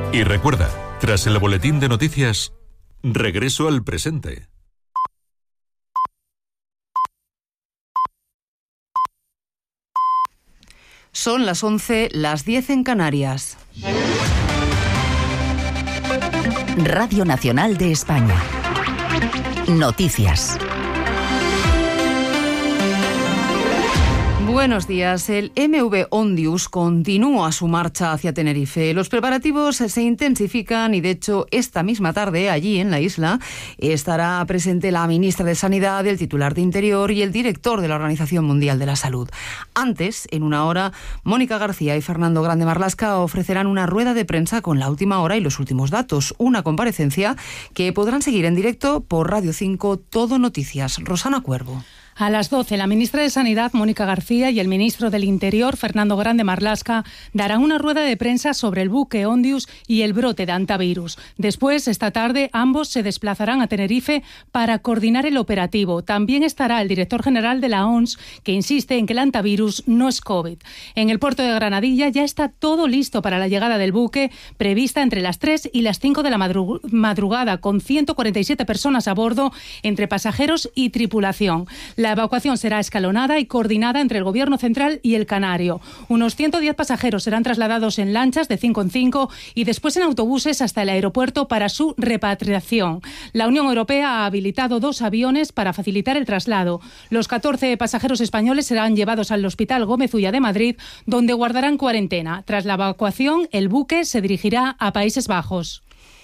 Y recuerda, tras el boletín de noticias, regreso al presente. Son las 11, las 10 en Canarias. Radio Nacional de España. Noticias. Buenos días. El MV Ondius continúa su marcha hacia Tenerife. Los preparativos se intensifican y, de hecho, esta misma tarde, allí en la isla, estará presente la ministra de Sanidad, el titular de Interior y el director de la Organización Mundial de la Salud. Antes, en una hora, Mónica García y Fernando Grande Marlaska ofrecerán una rueda de prensa con la última hora y los últimos datos. Una comparecencia que podrán seguir en directo por Radio 5 Todo Noticias. Rosana Cuervo. A las 12, la ministra de Sanidad, Mónica García, y el ministro del Interior, Fernando Grande Marlaska, darán una rueda de prensa sobre el buque Ondius y el brote de hantavirus. Después, esta tarde, ambos se desplazarán a Tenerife para coordinar el operativo. También estará el director general de la OMS, que insiste en que el hantavirus no es COVID. En el puerto de Granadilla ya está todo listo para la llegada del buque, prevista entre las 3 y las 5 de la madrugada, con 147 personas a bordo, entre pasajeros y tripulación. La evacuación será escalonada y coordinada entre el Gobierno central y el Canario. Unos 110 pasajeros serán trasladados en lanchas de 5 en 5 y después en autobuses hasta el aeropuerto para su repatriación. La Unión Europea ha habilitado 2 aviones para facilitar el traslado. Los 14 pasajeros españoles serán llevados al Hospital Gómez Ulla de Madrid, donde guardarán cuarentena. Tras la evacuación, el buque se dirigirá a Países Bajos.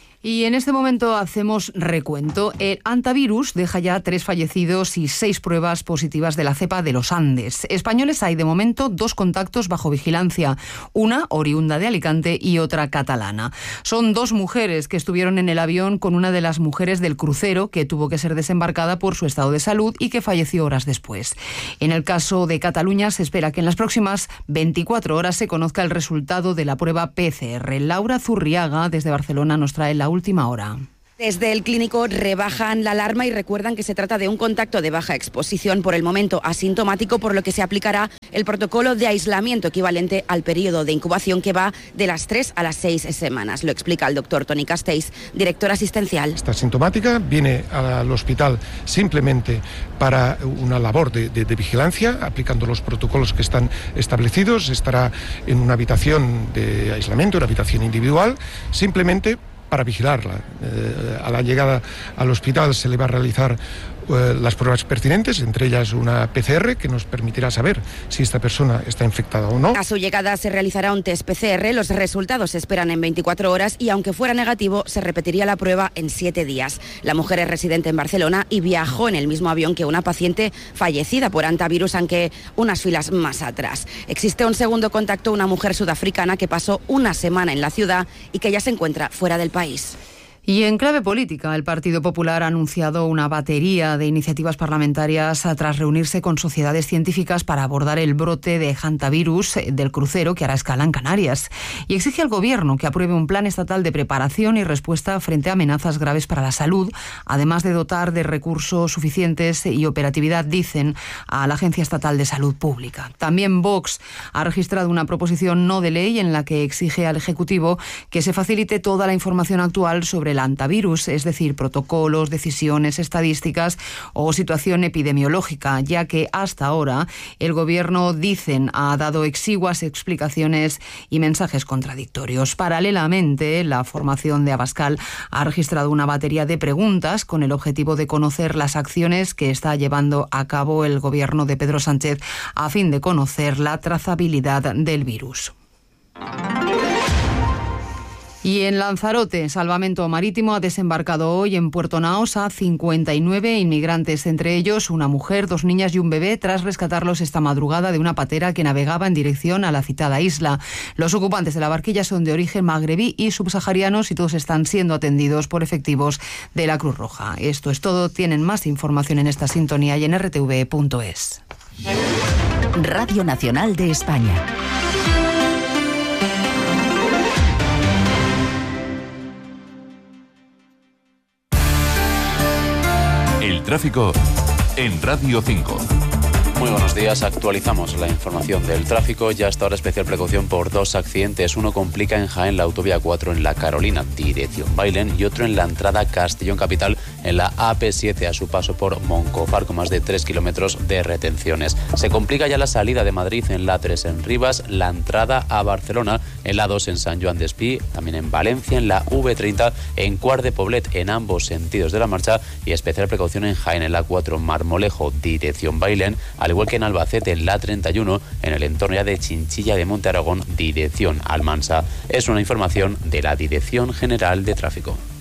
Y en este momento hacemos recuento. El hantavirus deja ya 3 fallecidos y 6 pruebas positivas de la cepa de los Andes. Españoles hay de momento 2 contactos bajo vigilancia, una oriunda de Alicante y otra catalana. Son 2 mujeres que estuvieron en el avión con una de las mujeres del crucero que tuvo que ser desembarcada por su estado de salud y que falleció horas después. En el caso de Cataluña se espera que en las próximas 24 horas se conozca el resultado de la prueba PCR. Laura Zurriaga, desde Barcelona, nos trae la última hora. Desde el clínico rebajan la alarma y recuerdan que se trata de un contacto de baja exposición, por el momento asintomático, por lo que se aplicará el protocolo de aislamiento equivalente al periodo de incubación que va de las 3 a las 6 semanas. Lo explica el doctor Toni Castells, director asistencial. Está asintomática, viene al hospital simplemente para una labor de vigilancia, aplicando los protocolos que están establecidos. Estará en una habitación de aislamiento, una habitación individual, simplemente para vigilarla. A la llegada al hospital se le va a realizar las pruebas pertinentes, entre ellas una PCR que nos permitirá saber si esta persona está infectada o no. A su llegada se realizará un test PCR, los resultados se esperan en 24 horas y aunque fuera negativo se repetiría la prueba en 7 días. La mujer es residente en Barcelona y viajó en el mismo avión que una paciente fallecida por hantavirus, aunque unas filas más atrás. Existe un segundo contacto, una mujer sudafricana que pasó una semana en la ciudad y que ya se encuentra fuera del país. Y en clave política, el Partido Popular ha anunciado una batería de iniciativas parlamentarias tras reunirse con sociedades científicas para abordar el brote de hantavirus del crucero que hará escala en Canarias. Y exige al Gobierno que apruebe un plan estatal de preparación y respuesta frente a amenazas graves para la salud, además de dotar de recursos suficientes y operatividad, dicen, a la Agencia Estatal de Salud Pública. También Vox ha registrado una proposición no de ley en la que exige al Ejecutivo que se facilite toda la información actual sobre el hantavirus, es decir, protocolos, decisiones, estadísticas o situación epidemiológica, ya que hasta ahora el Gobierno, dicen, ha dado exiguas explicaciones y mensajes contradictorios. Paralelamente, la formación de Abascal ha registrado una batería de preguntas con el objetivo de conocer las acciones que está llevando a cabo el Gobierno de Pedro Sánchez a fin de conocer la trazabilidad del virus. Y en Lanzarote, Salvamento Marítimo ha desembarcado hoy en Puerto Naos a 59 inmigrantes, entre ellos una mujer, 2 niñas y un bebé, tras rescatarlos esta madrugada de una patera que navegaba en dirección a la citada isla. Los ocupantes de la barquilla son de origen magrebí y subsaharianos y todos están siendo atendidos por efectivos de la Cruz Roja. Esto es todo. Tienen más información en esta sintonía y en rtv.es. Radio Nacional de España. El tráfico en Radio 5. Muy buenos días, actualizamos la información del tráfico. Ya hasta ahora especial precaución por 2 accidentes. Uno complica en Jaén la autovía 4 en La Carolina, dirección Bailén, y otro en la entrada Castellón Capital en la AP7 a su paso por Moncofar, con más de 3 kilómetros de retenciones. Se complica ya la salida de Madrid en la 3 en Rivas, la entrada a Barcelona en la 2 en San Joan d'Espí, también en Valencia en la V30, en Quart de Poblet en ambos sentidos de la marcha, y especial precaución en Jaén en la 4 Marmolejo, dirección Bailén, al igual que en Albacete en la 31 en el entorno ya de Chinchilla de Monte Aragón, dirección Almansa. Es una información de la Dirección General de Tráfico.